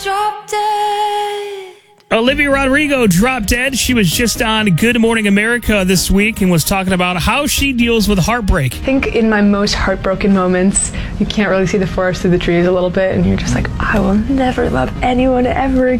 Drop dead. Olivia Rodrigo dropped dead. She was just on Good Morning America this week and was talking about how she deals with heartbreak. I think in my most heartbroken moments, you can't really see the forest through the trees a little bit, and you're just like, I will never love anyone ever again.